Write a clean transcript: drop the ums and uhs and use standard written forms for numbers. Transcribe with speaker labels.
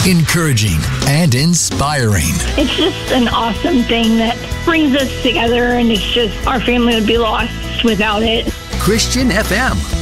Speaker 1: encouraging, and inspiring.
Speaker 2: It's just an awesome thing that brings us together, and it's just our family would be lost without it.
Speaker 1: Christian FM.